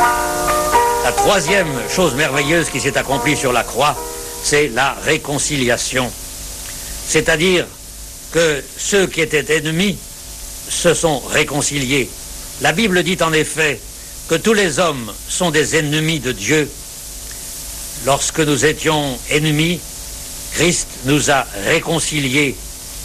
La troisième chose merveilleuse qui s'est accomplie sur la croix, c'est la réconciliation. C'est-à-dire que ceux qui étaient ennemis se sont réconciliés. La Bible dit en effet que tous les hommes sont des ennemis de Dieu. Lorsque nous étions ennemis, Christ nous a réconciliés.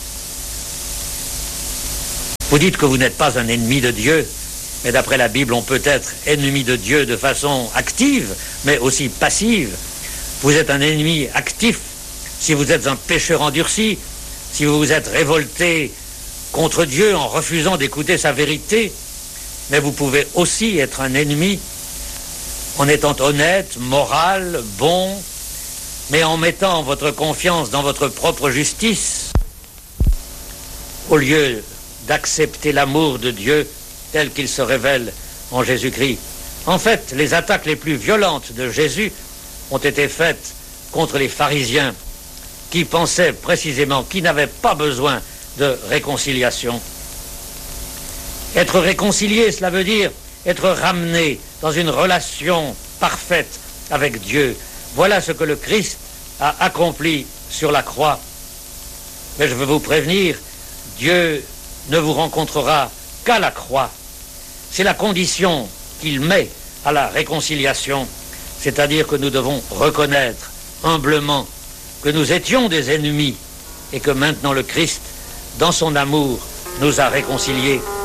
Vous dites que vous n'êtes pas un ennemi de Dieu, mais d'après la Bible, on peut être ennemi de Dieu de façon active, mais aussi passive. Vous êtes un ennemi actif si vous êtes un pécheur endurci, si vous vous êtes révolté contre Dieu en refusant d'écouter sa vérité, mais vous pouvez aussi être un ennemi en étant honnête, moral, bon, mais en mettant votre confiance dans votre propre justice, au lieu d'accepter l'amour de Dieu tel qu'il se révèle en Jésus-Christ. En fait, les attaques les plus violentes de Jésus ont été faites contre les pharisiens qui pensaient précisément qu'ils n'avaient pas besoin de réconciliation. Être réconcilié, cela veut dire être ramené dans une relation parfaite avec Dieu. Voilà ce que le Christ a accompli sur la croix. Mais je veux vous prévenir, Dieu ne vous rencontrera qu'à la croix. C'est la condition qu'il met à la réconciliation, c'est-à-dire que nous devons reconnaître humblement que nous étions des ennemis et que maintenant le Christ, dans son amour, nous a réconciliés.